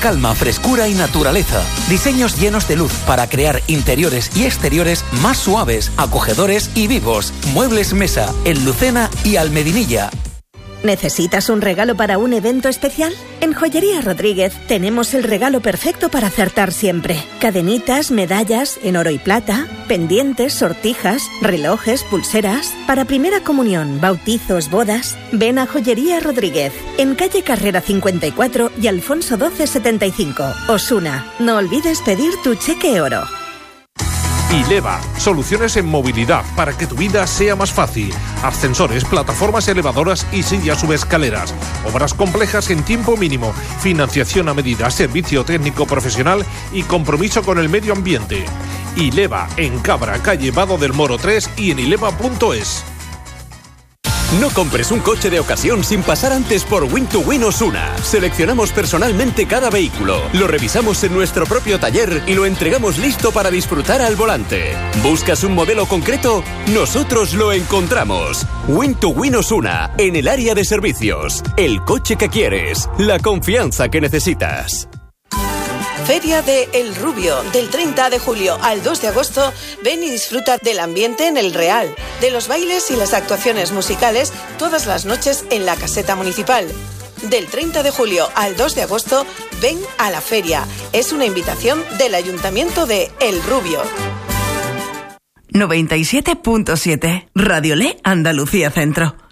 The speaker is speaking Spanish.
calma, frescura y naturaleza. Diseños llenos de luz para crear interiores y exteriores más suaves, acogedores y vivos. Muebles Mesa, en Lucena y Almedinilla. ¿Necesitas un regalo para un evento especial? En Joyería Rodríguez tenemos el regalo perfecto para acertar siempre. Cadenitas, medallas en oro y plata, pendientes, sortijas, relojes, pulseras. Para primera comunión, bautizos, bodas. Ven a Joyería Rodríguez, en calle Carrera 54 y Alfonso XII 75. Osuna. No olvides pedir tu cheque oro. Ileva, soluciones en movilidad para que tu vida sea más fácil. Ascensores, plataformas elevadoras y sillas subescaleras. Obras complejas en tiempo mínimo. Financiación a medida, servicio técnico profesional y compromiso con el medio ambiente. Ileva, en Cabra, calle Vado del Moro 3 y en ileva.es. No compres un coche de ocasión sin pasar antes por Win2Win Osuna. Seleccionamos personalmente cada vehículo, lo revisamos en nuestro propio taller y lo entregamos listo para disfrutar al volante. ¿Buscas un modelo concreto? Nosotros lo encontramos. Win2Win Osuna, en el área de servicios. El coche que quieres, la confianza que necesitas. Feria de El Rubio, del 30 de julio al 2 de agosto, ven y disfruta del ambiente en el Real, de los bailes y las actuaciones musicales todas las noches en la caseta municipal. Del 30 de julio al 2 de agosto, ven a la feria. Es una invitación del Ayuntamiento de El Rubio. 97.7 Radio Le Andalucía Centro.